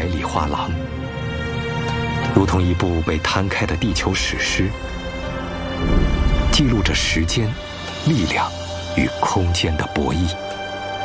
百里画廊，如同一部被摊开的地球史诗，记录着时间、力量与空间的博弈。